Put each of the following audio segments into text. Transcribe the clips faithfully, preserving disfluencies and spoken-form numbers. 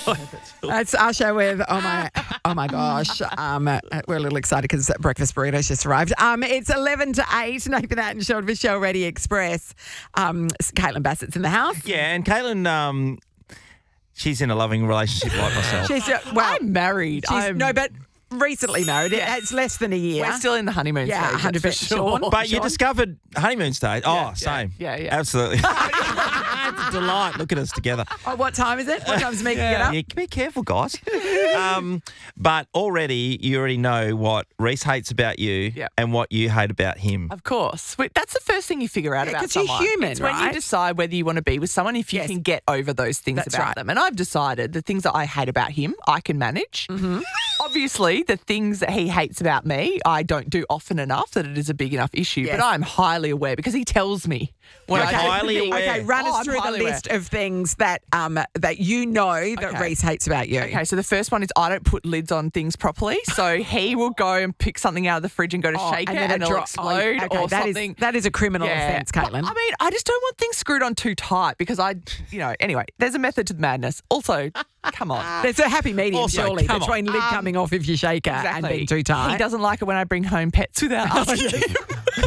That's our show with, oh my oh my gosh. Um, we're a little excited because breakfast burritos just arrived. Um, it's eleven to eight. Nathan Attenshaw, Michelle Ready Express. Um, Caitlin Bassett's in the house. Yeah, and Caitlin, um, she's in a loving relationship like myself. She's uh, well, I'm married. She's, I'm, no, but recently married. Yes. It's less than a year. We're still in the honeymoon Yeah, stage. one hundred percent for sure. Sean. But you Sean? discovered honeymoon stage. Oh, yeah, same. yeah, yeah. Absolutely. It's a delight. Look at us together. Oh, what time is it? What time's Megan get up? Yeah, be careful, guys. um, but already, you already know what Reese hates about you Yeah. and what you hate about him. Of course. Wait, that's the first thing you figure out Yeah, about 'cause you're someone. human, it's when you right? decide whether you want to be with someone, if you Yes. can get over those things That's about right. them. And I've decided the things that I hate about him, I can manage. Mm-hmm. Obviously, the things that he hates about me, I don't do often enough that it is a big enough issue. Yes. But I'm highly aware because he tells me when You're I do highly things. aware. Okay, run Oh, us I'm through the highly aware. list of things that um that you know that Okay. Reese hates about you. Okay, so the first one is I don't put lids on things properly. So he will go and pick something out of the fridge and go to Oh, shake it then and it'll dro- oh, explode okay, or that is- something. that is a criminal Yeah. offence, But, Caitlin. I mean, I just don't want things screwed on too tight because I, you know, anyway, there's a method to the madness. Also, come on. There's a happy medium, Also, surely, come on. between lid coming off if you shake her and being too tight. He doesn't like it when I bring home pets without asking him.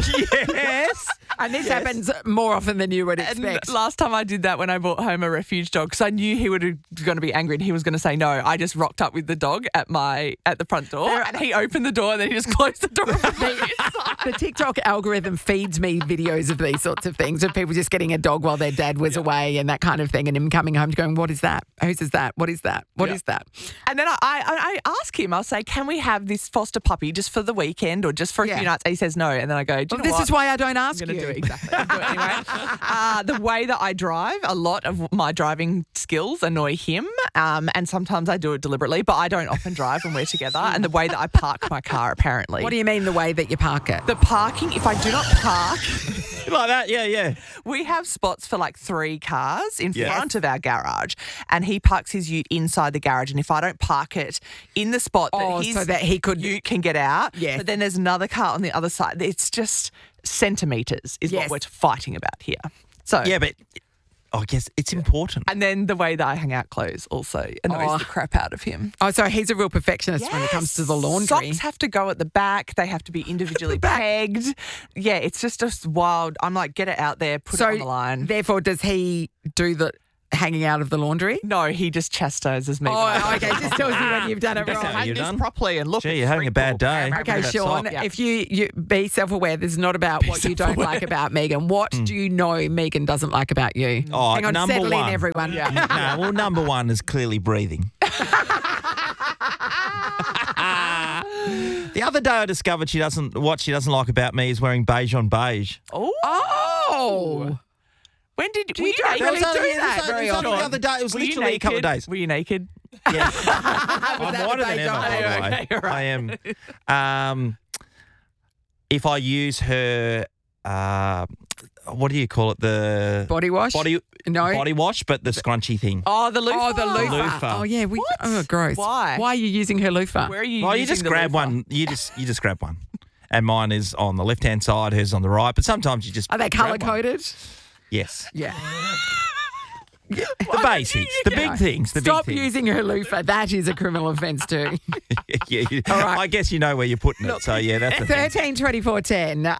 Yes. And this happens more often than you would And expect. last time I did that when I brought home a refuge dog because I knew he was going to be angry and he was going to say no. I just rocked up with the dog at my at the front door There- and he opened the door and then he just closed the door. The TikTok algorithm feeds me videos of these sorts of things, of people just getting a dog while their dad was away and that kind of thing, and him coming home going, what is that? Whose is that? What is that? What Yeah. is that? And then I, I, I ask him, I'll say, can we have this foster puppy just for the weekend or just for a Yeah. few nights? And he says no. And then I go, do you Well, know this what? is why I don't ask I'm going you. to do it exactly. I'll do it anyway. Uh, the way that I drive, a lot of my driving skills annoy him, um, and sometimes I do it deliberately, but I don't often drive when we're together. And the way that I park my car, apparently. What do you mean the way that you park it? The parking, if I do not park, Like that, yeah, yeah. we have spots for like three cars in Yes. front of our garage, and he parks his ute inside the garage. And if I don't park it in the spot that Oh, his so that he could- ute can get out, Yes. but then there's another car on the other side. It's just centimetres is Yes. what we're fighting about here. So Yeah, but I guess it's important. and then the way that I hang out clothes also annoys Oh. the crap out of him. Oh, so he's a real perfectionist when it comes to the Yes. laundry. Socks have to go at the back. They have to be individually pegged. Yeah, it's just just wild. I'm like, get it out there, put so it on the line. therefore, does he do the hanging out of the laundry? No, he just chastises me. when I Oh, do okay. Just tells you when you've done it That's wrong. how hang you this done? properly and look. Gee, it's you're having a bad wrinkle. day. Okay, That Sean, sock. Yeah. if you, you be self-aware, this is not about what you don't self-aware. like about Megan. What do you know Megan doesn't like about you? Oh, Hang on, number settle one. in, everyone. Yeah. No, well, number one is clearly breathing. The other day I discovered she doesn't. What she doesn't like about me is wearing beige on beige. Oh. Oh. When did Do were you you don't naked? really It was do only- it was that only- very it was only often. the other day. It was Were you literally a couple of naked? days. Were you naked? Yeah. that I'm the whiter than beige ever, on by the beige? way. Okay, all right. I am. Um, if I use her, uh, what do you call it? The Body wash? body No. body wash, but the scrunchy thing. Oh, the loofah. Oh, the loofah. Loofah. Oh, yeah. We, What? Oh, gross. Why? Why are you using her loofah? Where are you? Well, you using just the grab loofah? one. You just you just grab one, and mine is on the left hand side. Hers on the right. But sometimes you just Are they grab one. colour-coded? Yes, Yeah. the basics, the big things, the Stop big things. using her loofah. That is a criminal offence too. yeah, you- All right. I guess you know where you're putting it. So yeah, that's the thing. Thirteen twenty four ten. Um,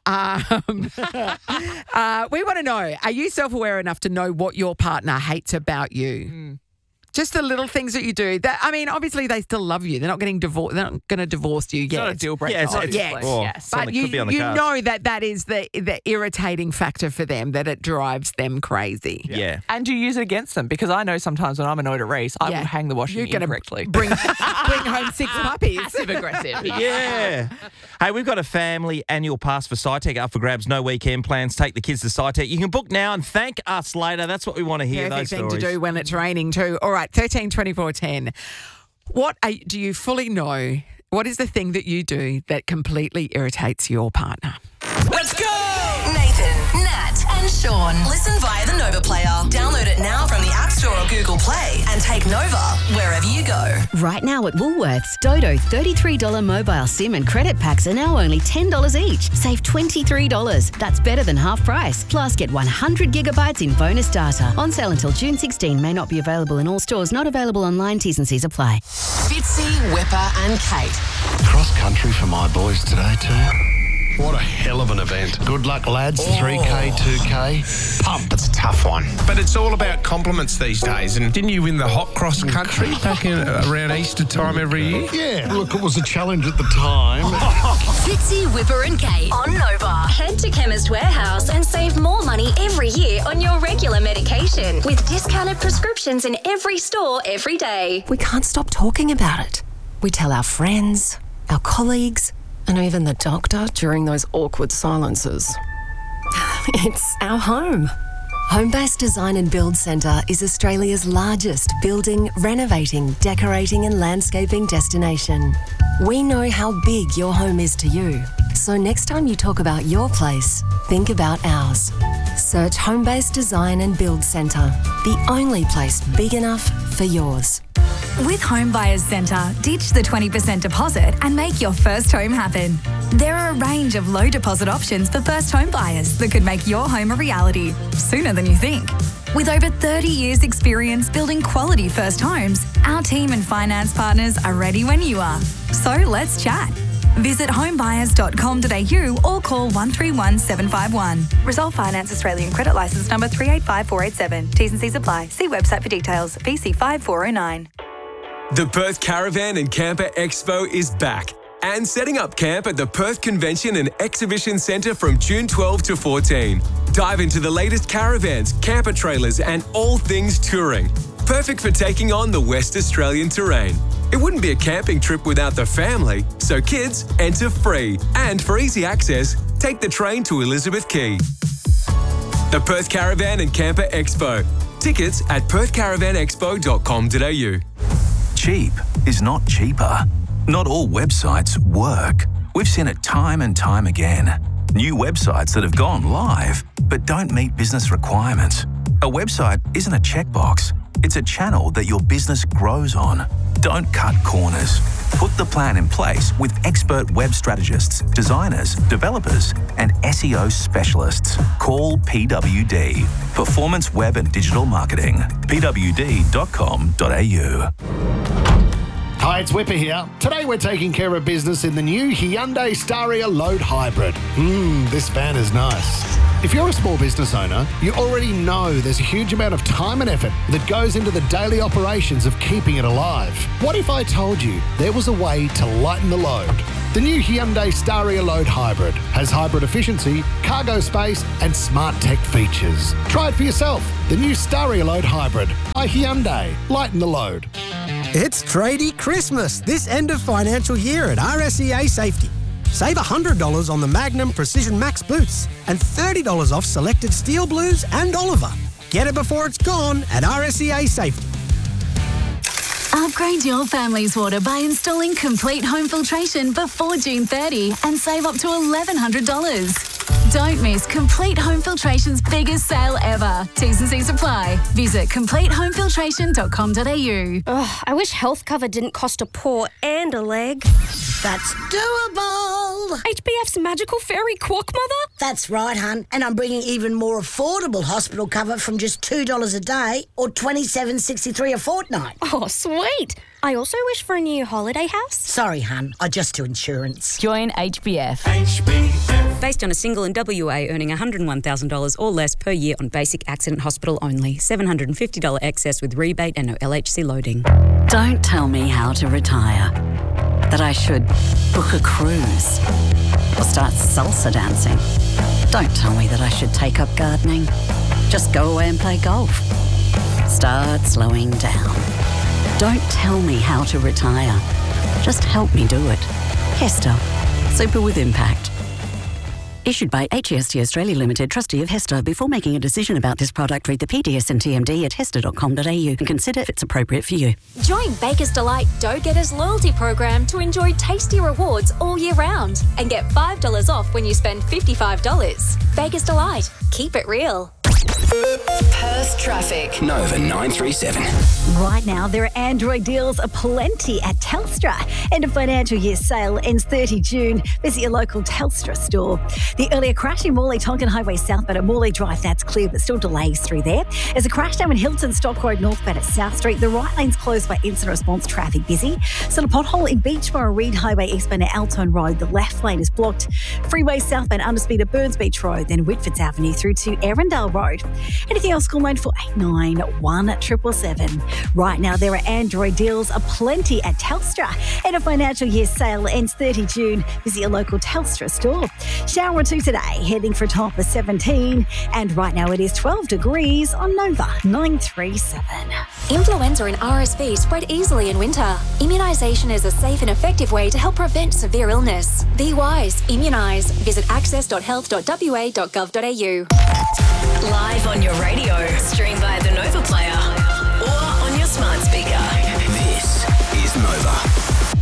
uh, we want to know: are you self-aware enough to know what your partner hates about you? Just the little things that you do. That I mean, obviously they still love you. They're not getting divorced. They're not going to divorce you It's yet. not a deal breaker. Yeah, it's not- obviously. Yes. Oh, yes. something But you, could be on the you cards. know that that is the the irritating factor for them. That it drives them crazy. Yeah. And you use it against them because I know sometimes when I'm annoyed at Reese, I Yeah. will hang the washing You're gonna incorrectly. Bring bring home six puppies. Passive aggressive. Yeah. Hey, we've got a family annual pass for SciTech up for grabs. No weekend plans. Take the kids to SciTech. You can book now and thank us later. That's what we want to hear. Perfect those thing stories. to do when it's raining too. All right, thirteen twenty-four ten. What are, do you fully know? What is the thing that you do that completely irritates your partner? Let's go! Nathan, Nat, and and Sean. Listen via the Nova Player. Download it now from the App Store or Google Play and take Nova wherever you go. Right now at Woolworths, Dodo thirty-three dollars mobile SIM and credit packs are now only ten dollars each. Save twenty-three dollars. That's better than half price. Plus, get one hundred gigabytes in bonus data. On sale until June sixteenth. May not be available in all stores. Not available online. T's and C's apply. Fitzy, Whipper and Kate. Cross country for my boys today too. What a hell of an event. Good luck, lads. three K, two K. Pump. It's a tough one. But it's all about compliments these days. And didn't you win the hot cross country back in uh, around Easter time every year? Yeah, look, it was a challenge at the time. Fitzy, Whipper and Kate on Nova. Head to Chemist Warehouse and save more money every year on your regular medication with discounted prescriptions in every store every day. We can't stop talking about it. We tell our friends, our colleagues, and even the doctor during those awkward silences. It's our home. Homebase Design and Build Centre is Australia's largest building, renovating, decorating and landscaping destination. We know how big your home is to you. So next time you talk about your place, think about ours. Search Homebase Design and Build Centre, the only place big enough for yours. With Home Buyers Centre, ditch the twenty percent deposit and make your first home happen. There are a range of low deposit options for first home buyers that could make your home a reality sooner than you think. With over thirty years experience building quality first homes, our team and finance partners are ready when you are. So let's chat. Visit homebuyers dot com dot a u or call one three one seven five one. Resolve Finance Australian Credit Licence number three eight five four eight seven. T's and C's apply. See website for details. V C five four oh nine. The Perth Caravan and Camper Expo is back and setting up camp at the Perth Convention and Exhibition Centre from June twelfth to fourteen. Dive into the latest caravans, camper trailers and all things touring. Perfect for taking on the West Australian terrain. It wouldn't be a camping trip without the family, so kids, enter free. And for easy access, take the train to Elizabeth Quay. The Perth Caravan and Camper Expo. Tickets at perth caravan expo dot com dot a u. Cheap is not cheaper. Not all websites work. We've seen it time and time again. New websites that have gone live but don't meet business requirements. A website isn't a checkbox. It's a channel that your business grows on. Don't cut corners. Put the plan in place with expert web strategists, designers, developers, and S E O specialists. Call P W D, Performance Web and Digital Marketing, p w d dot com dot a u. Hi, it's Whipper here. Today we're taking care of business in the new Hyundai Staria Load Hybrid. Mmm, this van is nice. If you're a small business owner, you already know there's a huge amount of time and effort that goes into the daily operations of keeping it alive. What if I told you there was a way to lighten the load? The new Hyundai Staria Load Hybrid has hybrid efficiency, cargo space, and smart tech features. Try it for yourself. The new Staria Load Hybrid by Hyundai. Lighten the load. It's Tradie Christmas this end of financial year at R S E A Safety. Save one hundred dollars on the Magnum Precision Max boots and thirty dollars off selected Steel Blues and Oliver. Get it before it's gone at R S E A Safety. Upgrade your family's water by installing Complete Home Filtration before June thirtieth and save up to eleven hundred dollars. Don't miss Complete Home Filtration's biggest sale ever. T's and C's apply. Visit complete home filtration dot com dot a u. Oh, I wish health cover didn't cost a paw and a leg. That's doable. H B F's magical fairy quack mother? That's right, hun. And I'm bringing even more affordable hospital cover from just two dollars a day or twenty-seven dollars and sixty-three cents a fortnight. Oh, sweet. I also wish for a new holiday house. Sorry, hun. I just do insurance. Join H B F. H B F. Based on a single in W A earning one hundred one thousand dollars or less per year on basic accident hospital only. seven hundred fifty dollars excess with rebate and no L H C loading. Don't tell me how to retire. That I should book a cruise or start salsa dancing. Don't tell me that I should take up gardening. Just go away and play golf. Start slowing down. Don't tell me how to retire. Just help me do it. Hester. Super with impact. Issued by H E S T Australia Limited, trustee of HESTA. Before making a decision about this product, read the P D S and T M D at hesta dot com dot a u and consider if it's appropriate for you. Join Baker's Delight Dough Getters loyalty program to enjoy tasty rewards all year round and get five dollars off when you spend fifty-five dollars. Baker's Delight. Keep it real. Perth traffic. Nova nine three seven. Right now, there are Android deals aplenty at Telstra. End of financial year sale ends thirtieth of June. Visit your local Telstra store. The earlier crash in Morley Tonkin Highway southbound at Morley Drive, that's clear, but still delays through there. There's a crash down in Hilton Stock Road northbound at South Street. The right lane's closed by incident response traffic busy. Still a pothole in Beachborough Reed Highway eastbound at Altone Road. The left lane is blocked. Freeway southbound underspeed at Burns Beach Road, then Whitfords Avenue through to Erindale Road. Anything else, call nine four eight nine, one seven seven seven. Right now, there are Android deals aplenty at Telstra. And a financial year sale ends thirtieth of June. Visit your local Telstra store. Shower or two today, heading for a top of seventeen. And right now, it is twelve degrees on Nova nine three seven. Influenza and R S V spread easily in winter. Immunisation is a safe and effective way to help prevent severe illness. Be wise. Immunise. Visit access dot health dot w a dot gov dot a u. Live on your radio, stream via the Nova Player or on your smart speaker. This is Nova.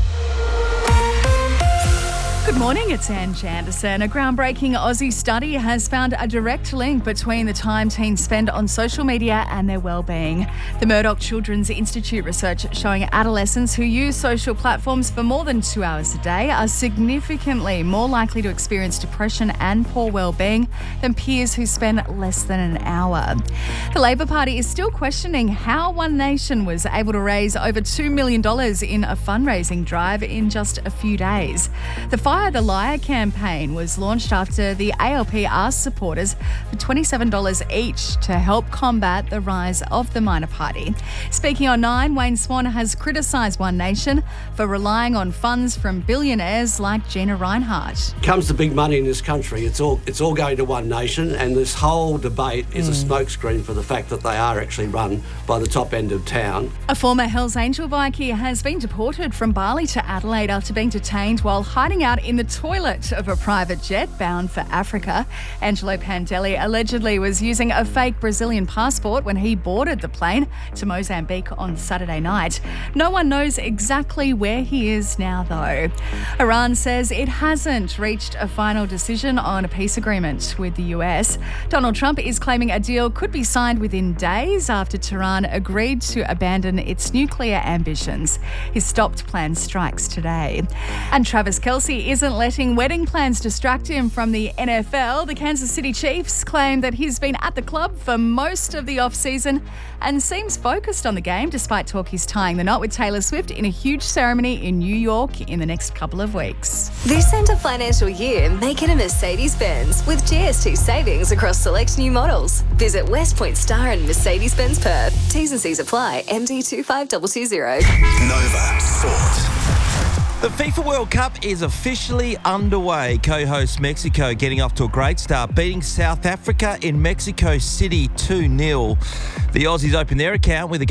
Good morning, it's Anne Janderson. A groundbreaking Aussie study has found a direct link between the time teens spend on social media and their well-being. The Murdoch Children's Institute research showing adolescents who use social platforms for more than two hours a day are significantly more likely to experience depression and poor well-being than peers who spend less than an hour. The Labor Party is still questioning how One Nation was able to raise over two million dollars in a fundraising drive in just a few days. The Fire the Liar campaign was launched after the A L P asked supporters for twenty-seven dollars each to help combat the rise of the minor party. Speaking on Nine, Wayne Swan has criticised One Nation for relying on funds from billionaires like Gina Rinehart. Comes to big money in this country, it's all it's all going to One Nation, and this whole debate is mm. a smokescreen for the fact that they are actually run by the top end of town. A former Hells Angel bikie has been deported from Bali to Adelaide after being detained while hiding out in the toilet of a private jet bound for Africa. Angelo Pandelli allegedly was using a fake Brazilian passport when he boarded the plane to Mozambique on Saturday night. No one knows exactly where he is now, though. Iran says it hasn't reached a final decision on a peace agreement with the U S. Donald Trump is claiming a deal could be signed within days after Tehran agreed to abandon its nuclear ambitions. His stopped planned strikes today. And Travis Kelce isn't letting wedding plans distract him from the N F L. The Kansas City Chiefs claim that he's been at the club for most of the off-season and seems focused on the game, despite talk he's tying the knot with Taylor Swift in a huge ceremony in New York in the next couple of weeks. This end of financial year, make it a Mercedes-Benz with G S T savings across select new models. Visit West Point Star and Mercedes-Benz Perth. T's and C's apply. M D two five two two zero. Nova Sport. The FIFA World Cup is officially underway. Co-host Mexico getting off to a great start, beating South Africa in Mexico City two nil. The Aussies open their account with a